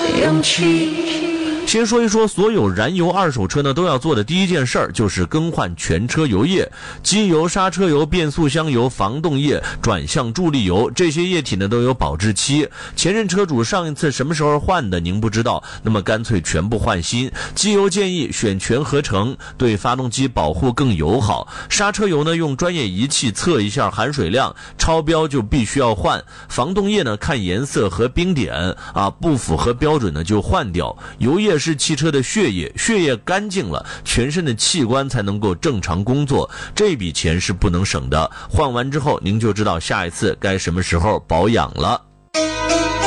勇气。 先说一说所有燃油二手车呢都要做的第一件事儿，就是更换全车油液，机油、刹车油、变速箱油、防冻液、转向助力油，这些液体呢都有保质期。前任车主上一次什么时候换的您不知道，那么干脆全部换新。机油建议选全合成，对发动机保护更友好。刹车油呢用专业仪器测一下含水量，超标就必须要换。防冻液呢看颜色和冰点不符合标准呢就换掉。油液是汽车的血液，血液干净了，全身的器官才能够正常工作，这笔钱是不能省的。换完之后您就知道下一次该什么时候保养了。